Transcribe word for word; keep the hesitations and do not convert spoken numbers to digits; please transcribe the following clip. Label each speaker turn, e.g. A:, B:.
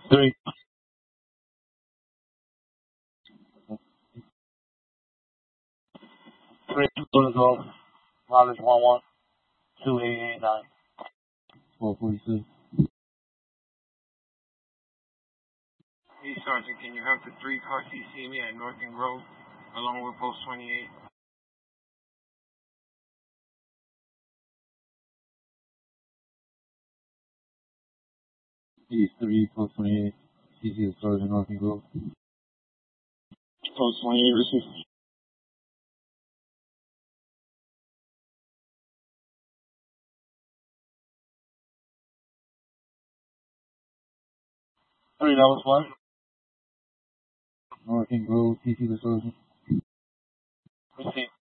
A: Three. Three. Protocol. Mileage one one. Two eight eight nine. Four forty two.
B: Hey, Sergeant, can you have the three car C C me at North and Grove, along with Post twenty-eight?
A: East three, Post twenty-eight. C C the Sergeant, North and Grove.
B: Post twenty-eight, receive.
A: Three, that was one. North and Grove, C C the Sergeant.
B: Receive.